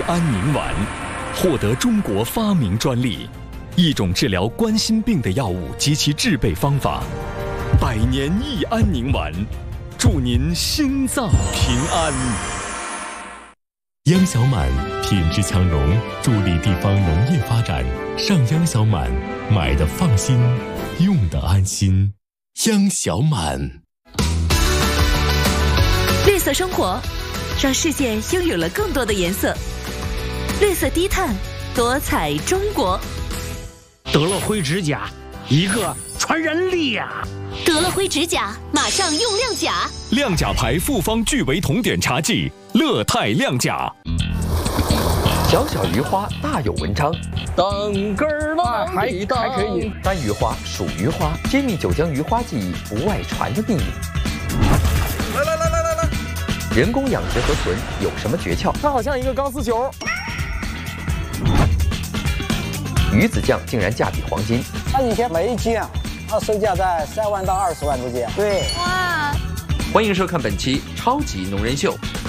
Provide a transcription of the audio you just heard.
安宁丸，获得中国发明专利，一种治疗冠心病的药物及其制备方法。百年益安宁丸，祝您心脏平安。 央小满品质强农，助力地方农业发展。上央小满，买的放心，用的安心。央小满。 绿色生活，让世界拥有了更多的颜色。绿色低碳，多彩中国。 得了灰指甲，一个传染力呀！ 得了灰指甲，马上用亮甲。 亮甲牌复方聚维酮碘茶剂，乐泰亮甲。 小小鱼花大有文章， 当根儿浪还可以。单鱼花属鱼花，揭秘九江鱼花技艺不外传的秘密。来！人工养殖河豚有什么诀窍？ 它好像一个钢丝球。 鱼子酱竟然价比黄金。 它以前每一斤啊，它售价在3万到20万之间。对。 哇！ 欢迎收看本期《超级农人秀》。